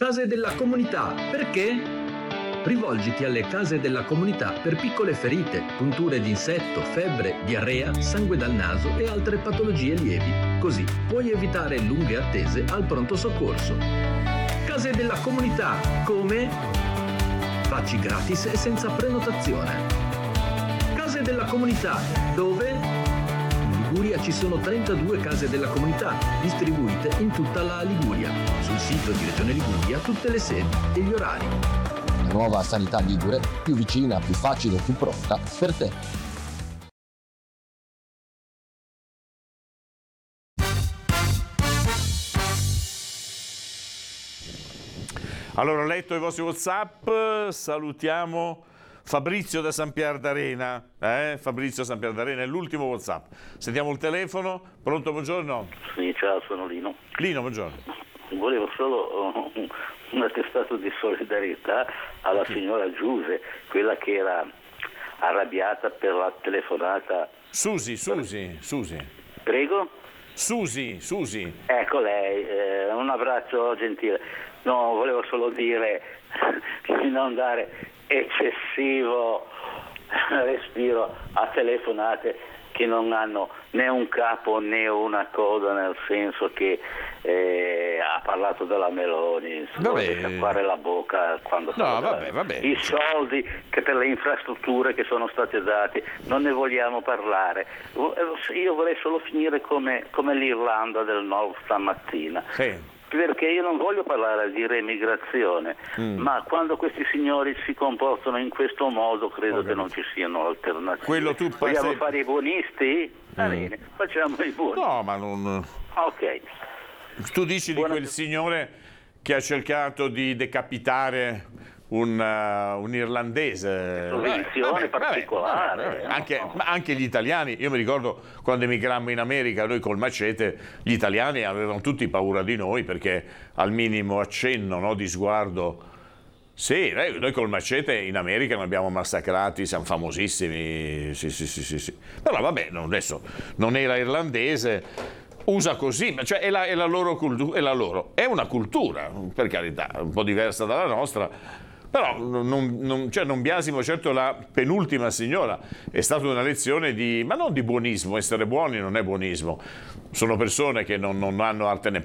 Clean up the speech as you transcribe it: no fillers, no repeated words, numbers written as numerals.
Case della comunità, perché? Rivolgiti alle case della comunità per piccole ferite, punture di insetto, febbre, diarrea, sangue dal naso e altre patologie lievi. Così puoi evitare lunghe attese al pronto soccorso. Case della comunità, come? Facci gratis e senza prenotazione. Case della comunità, dove? In Liguria ci sono 32 case della comunità, distribuite in tutta la Liguria. Sul sito di Regione Liguria tutte le sedi e gli orari. La nuova sanità ligure, più vicina, più facile, più pronta per te. Allora, ho letto i vostri WhatsApp, salutiamo Fabrizio da San Pier d'Arena. Fabrizio San Pier d'Arena è l'ultimo WhatsApp. Sentiamo il telefono. Pronto, buongiorno? Sì, ciao, sono Lino. Lino, buongiorno. Volevo solo un attestato di solidarietà alla signora Giuse, quella che era arrabbiata per la telefonata. Susi. Prego? Susi. Ecco lei, un abbraccio gentile. No, volevo solo dire di non dare eccessivo respiro a telefonate che non hanno né un capo né una coda, nel senso che ha parlato della Meloni, deve sciacquare la bocca quando vabbè. I soldi che per le infrastrutture che sono state date, non ne vogliamo parlare. Io vorrei solo finire come l'Irlanda del Nord stamattina. Sì. Perché io non voglio parlare di remigrazione, ma quando questi signori si comportano in questo modo credo che non ci siano alternative. Vogliamo fare i buonisti? Va bene, facciamo i buoni. No, ma non... Ok. Tu dici di quel signore che ha cercato di decapitare un irlandese, soluzione particolare. Anche gli italiani, io mi ricordo quando emigrammo in America, noi col macete, gli italiani avevano tutti paura di noi perché al minimo accenno di sguardo. Sì, noi col macete in America ne abbiamo massacrati, siamo famosissimi, sì. Però vabbè, adesso non era irlandese, usa così, cioè è la loro cultura, è una cultura, per carità, un po' diversa dalla nostra. Però non biasimo certo la penultima signora, è stata una lezione ma non di buonismo, essere buoni non è buonismo, sono persone che non hanno arte né